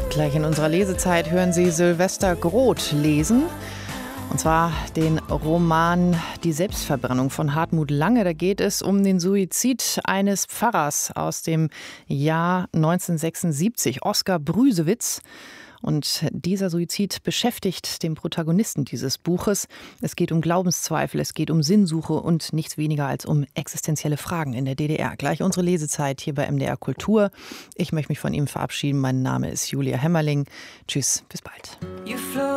Gleich in unserer Lesezeit hören Sie Sylvester Groth lesen. Und zwar den Roman Die Selbstverbrennung von Hartmut Lange. Da geht es um den Suizid eines Pfarrers aus dem Jahr 1976, Oskar Brüsewitz. Und dieser Suizid beschäftigt den Protagonisten dieses Buches. Es geht um Glaubenszweifel, es geht um Sinnsuche und nichts weniger als um existenzielle Fragen in der DDR. Gleich unsere Lesezeit hier bei MDR Kultur. Ich möchte mich von ihm verabschieden. Mein Name ist Julia Hemmerling. Tschüss, bis bald.